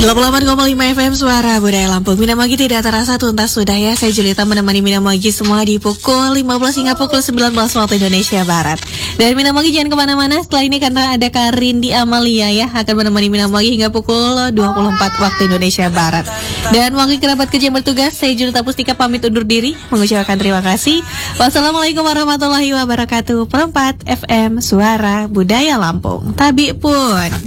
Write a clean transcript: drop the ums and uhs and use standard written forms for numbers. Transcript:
88,5 FM Suara Budaya Lampung. Minamagi tidak terasa tuntas sudah ya. Saya Julita menemani Minamagi semua di pukul 15 hingga pukul 19 waktu Indonesia Barat. Dan Minamagi jangan kemana-mana. Setelah ini karena ada Karindi Amalia ya akan menemani Minamagi hingga pukul 24 waktu Indonesia Barat. Dan wakil kerabat kerja yang bertugas, saya Julita Pustika pamit undur diri mengucapkan terima kasih. Wassalamualaikum warahmatullahi wabarakatuh. Perempat FM Suara Budaya Lampung. Tabi pun.